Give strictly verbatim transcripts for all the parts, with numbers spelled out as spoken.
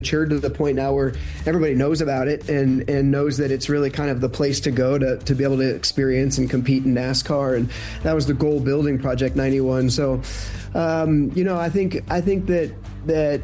matured to the point now where everybody knows about it and, and knows that it's really kind of the place to go to, to be able to experience and compete in NASCAR. And that was the goal building Project ninety-one. So, um, you know, I think I think that that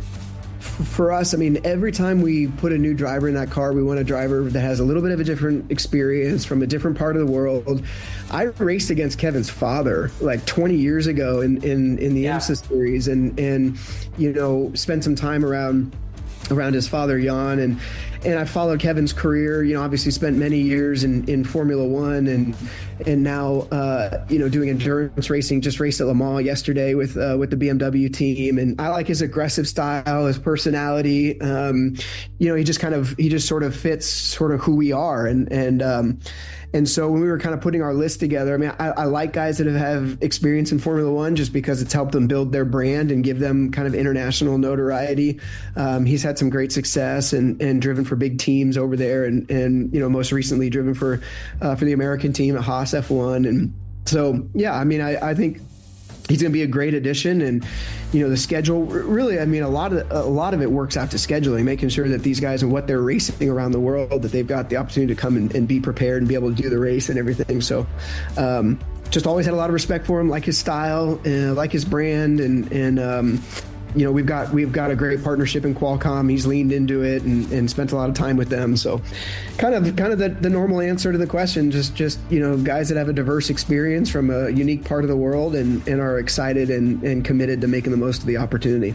for us, I mean, every time we put a new driver in that car, we want a driver that has a little bit of a different experience from a different part of the world. I raced against Kevin's father like twenty years ago in, in, in the yeah. IMSA series and, and, you know, spent some time around around his father, Jan, and and I followed Kevin's career, you know, obviously spent many years in, in Formula One and and now, uh, you know, doing endurance racing, just raced at Le Mans yesterday with uh, with the B M W team. And I like his aggressive style, his personality. Um, you know, he just kind of, he just sort of fits sort of who we are. And, and, um, And so when we were kind of putting our list together, I mean, I, I like guys that have, have experience in Formula One just because it's helped them build their brand and give them kind of international notoriety. Um, he's had some great success and, and driven for big teams over there, and, and you know, most recently driven for uh, for the American team at Haas F one. And so, yeah, I mean, I, I think he's going to be a great addition. And, you know, the schedule really, I mean, a lot of a lot of it works out to scheduling, making sure that these guys and what they're racing around the world, that they've got the opportunity to come and, and be prepared and be able to do the race and everything. So um, just always had a lot of respect for him, like his style, uh, like his brand. And, and um, you know, we've got we've got a great partnership in Qualcomm. He's leaned into it and, and spent a lot of time with them. So kind of kind of the, the normal answer to the question, just, just, you know, guys that have a diverse experience from a unique part of the world and, and are excited and, and committed to making the most of the opportunity.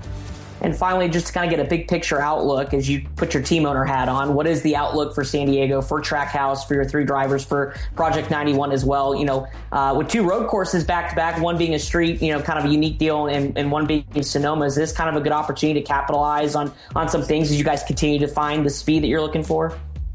And finally, just to kind of get a big picture outlook as you put your team owner hat on, what is the outlook for San Diego, for Trackhouse, for your three drivers, for Project ninety-one as well? You know, uh, with two road courses back to back, one being a street, you know, kind of a unique deal, and, and one being Sonoma, is this kind of a good opportunity to capitalize on, on some things as you guys continue to find the speed that you're looking for?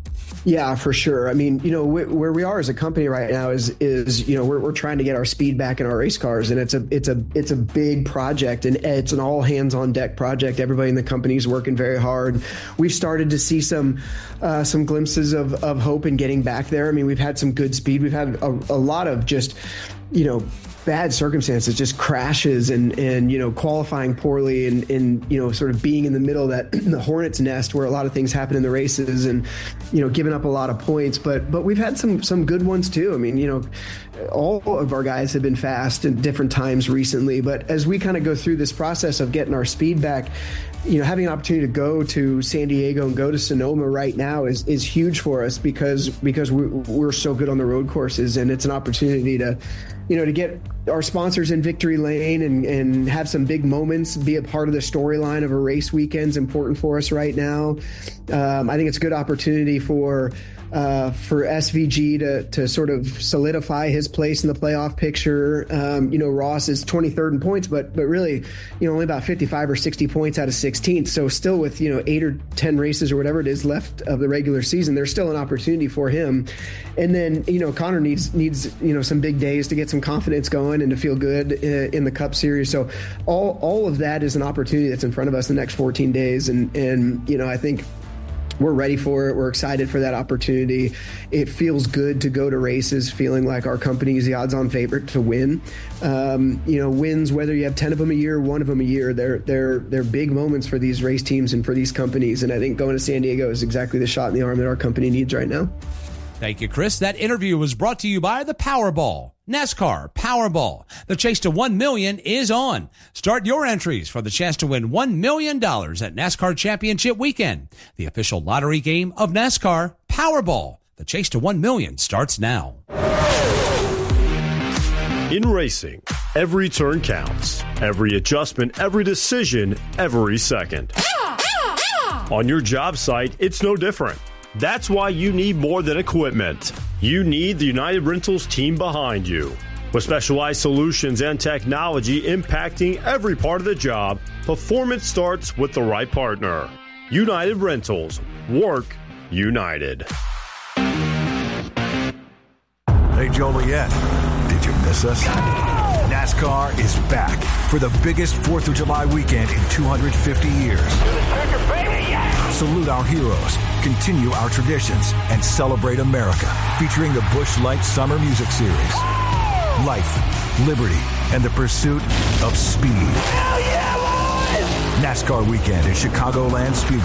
Yeah, for sure. I mean, you know, wh- where we are as a company right now is, is you know, we're we're trying to get our speed back in our race cars, and it's a it's a it's a big project, and it's an all hands on deck project. Everybody in the company is working very hard. We've started to see some uh, some glimpses of of hope in getting back there. I mean, we've had some good speed. We've had a, a lot of just, you know, bad circumstances, just crashes and, and, you know, qualifying poorly and, and, you know, sort of being in the middle of that the hornet's nest where a lot of things happen in the races and, you know, giving up a lot of points. But, but we've had some, some good ones too. I mean, you know, all of our guys have been fast at different times recently, but as we kind of go through this process of getting our speed back, you know, having an opportunity to go to San Diego and go to Sonoma right now is, is huge for us because, because we're, we're so good on the road courses, and it's an opportunity to, you know, to get our sponsors in victory lane and, and have some big moments, be a part of the storyline of a race weekend is important for us right now. Um, I think it's a good opportunity for uh, for S V G to to sort of solidify his place in the playoff picture. Um, you know, Ross is twenty-third in points, but but really, you know, only about fifty-five or sixty points out of sixteenth. So still with, you know, eight or ten races or whatever it is left of the regular season, there's still an opportunity for him. And then, you know, Connor needs needs you know some big days to get some confidence going and to feel good in, in the Cup Series. So all all of that is an opportunity that's in front of us the next fourteen days. And and you know, I think we're ready for it. We're excited for that opportunity. It feels good to go to races feeling like our company is the odds-on favorite to win. Um, you know, wins, whether you have ten of them a year, one of them a year, they're they're they're big moments for these race teams and for these companies. And I think going to San Diego is exactly the shot in the arm that our company needs right now. Thank you, Chris. That interview was brought to you by the Powerball. NASCAR Powerball. The chase to one million dollars is on. Start your entries for the chance to win one million dollars at NASCAR Championship Weekend, the official lottery game of NASCAR. Powerball. The chase to one million dollars starts now. In racing, every turn counts. Every adjustment, every decision, every second. On your job site, it's no different. That's why you need more than equipment. You need the United Rentals team behind you. With specialized solutions and technology impacting every part of the job, performance starts with the right partner. United Rentals. Work united. Hey, Joliet, did you miss us? NASCAR is back for the biggest fourth of July weekend in two hundred fifty years. Salute our heroes, continue our traditions, and celebrate America, featuring the Busch Light Summer Music Series. Life, liberty, and the pursuit of speed. Hell yeah, boys! NASCAR Weekend at Chicagoland Speedway.